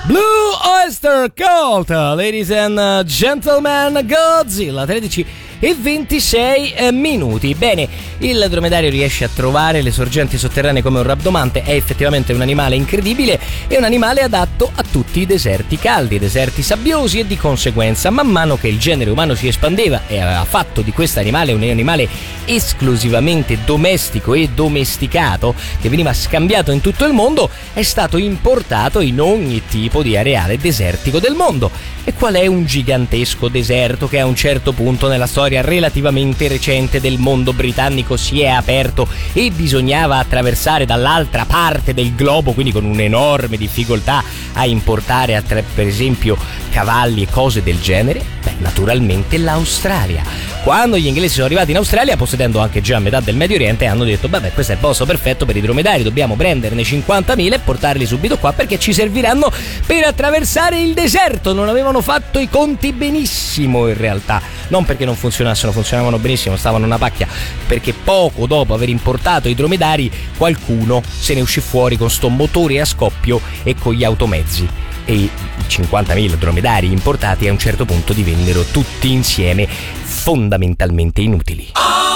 Blue Oyster Cult, ladies and gentlemen, Godzilla, 13:26 Bene, il dromedario riesce a trovare le sorgenti sotterranee come un rabdomante, è effettivamente un animale incredibile, è un animale adatto a tutti i deserti caldi, deserti sabbiosi, e di conseguenza, man mano che il genere umano si espandeva e aveva fatto di questo animale un animale esclusivamente domestico e domesticato, che veniva scambiato in tutto il mondo, è stato importato in ogni tipo di areale desertico del mondo. E qual è un gigantesco deserto che a un certo punto nella storia relativamente recente del mondo britannico si è aperto e bisognava attraversare dall'altra parte del globo, quindi con un'enorme difficoltà a importare per esempio cavalli e cose del genere? Beh, naturalmente l'Australia. Quando gli inglesi sono arrivati in Australia, possedendo anche già metà del Medio Oriente, hanno detto: vabbè, questo è il posto perfetto per i dromedari, dobbiamo prenderne 50.000 e portarli subito qua perché ci serviranno per attraversare il deserto. Non avevano fatto i conti benissimo, in realtà, non perché non funzionassero, funzionavano benissimo, stavano una pacchia, perché poco dopo aver importato i dromedari qualcuno se ne uscì fuori con sto motore a scoppio e con gli automezzi, e i 50.000 dromedari importati a un certo punto divennero tutti insieme fondamentalmente inutili.